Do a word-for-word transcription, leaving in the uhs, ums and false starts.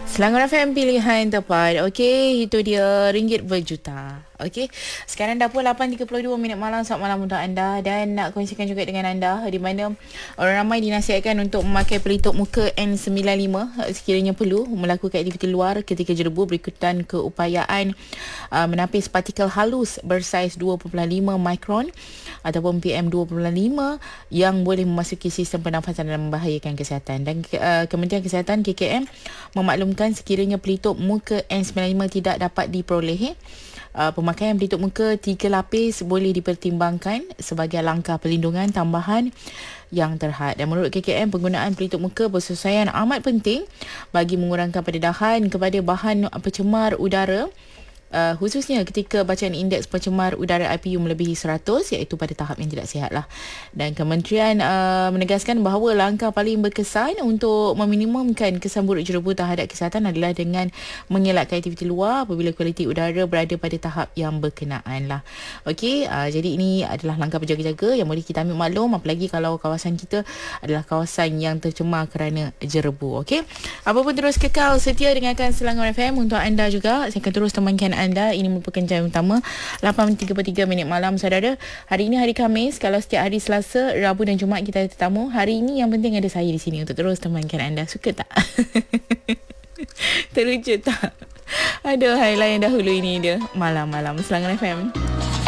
Selangor F M pilihan tepat. Okey, itu dia ringgit berjuta. Okey, sekarang dah pukul lapan tiga puluh dua minit malam. Selamat malam untuk anda. Dan nak kongsikan juga dengan anda di mana orang ramai dinasihatkan untuk memakai pelitup muka N sembilan puluh lima sekiranya perlu melakukan aktiviti luar ketika jerebu berikutan keupayaan uh, menapis partikel halus bersaiz dua perpuluhan lima mikron ataupun P M dua perpuluhan lima yang boleh memasuki sistem pernafasan dan membahayakan kesihatan. Dan uh, Kementerian Kesihatan K K M memaklumkan sekiranya pelitup muka N sembilan puluh lima tidak dapat diperoleh, Uh, pemakaian pelitup muka tiga lapis boleh dipertimbangkan sebagai langkah perlindungan tambahan yang terhad. Dan menurut K K M, penggunaan pelitup muka bersesuaian amat penting bagi mengurangkan pendedahan kepada bahan pencemar udara, Uh, khususnya ketika bacaan indeks pencemar udara I P U melebihi seratus, iaitu pada tahap yang tidak sihat lah. Dan kementerian uh, menegaskan bahawa langkah paling berkesan untuk meminimumkan kesan buruk jerebu terhadap kesihatan adalah dengan mengelakkan aktiviti luar apabila kualiti udara berada pada tahap yang berkenaan lah. Okey, uh, jadi ini adalah langkah berjaga-jaga yang boleh kita ambil maklum, apalagi kalau kawasan kita adalah kawasan yang tercemar kerana jerebu. Okey, apapun terus kekal setia dengarkan Selangor F M. Untuk anda juga, saya akan terus temankan anda. Ini merupakan jam utama lapan tiga puluh tiga minit malam, saudara. Hari ini hari Khamis. Kalau setiap hari Selasa, Rabu dan Jumaat kita ada tetamu, hari ini yang penting ada saya di sini untuk terus temankan anda. Suka tak? Terlucu tak? Aduh, hai layan dahulu. Ini dia malam-malam Selangor F M.